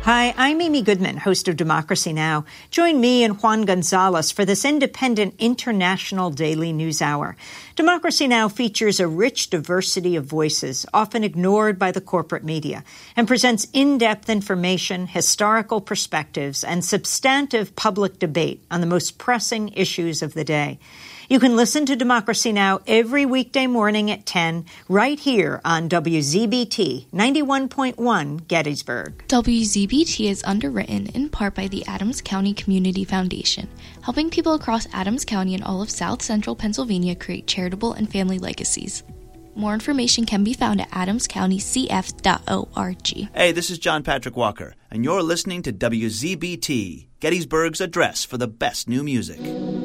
Hi, I'm Amy Goodman, host of Democracy Now! Join me and Juan Gonzalez for this independent international daily news hour. Democracy Now! Features a rich diversity of voices, often ignored by the corporate media, and presents in-depth information, historical perspectives, and substantive public debate on the most pressing issues of the day. You can listen to Democracy Now! Every weekday morning at 10, right here on WZBT 91.1 Gettysburg. WZBT is underwritten in part by the Adams County Community Foundation, helping people across Adams County and all of South Central Pennsylvania create charitable and family legacies. More information can be found at adamscountycf.org. Hey, this is John Patrick Walker, and you're listening to WZBT, Gettysburg's address for the best new music.